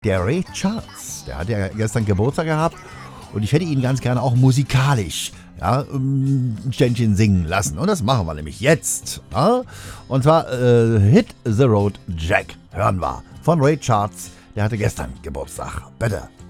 Der Ray Charles, der hat ja gestern Geburtstag gehabt und ich hätte ihn ganz gerne auch musikalisch ein Ständchen singen lassen. Und das machen wir nämlich jetzt. Ja? Und zwar Hit the Road Jack hören wir von Ray Charles. Der hatte gestern Geburtstag. Bitte.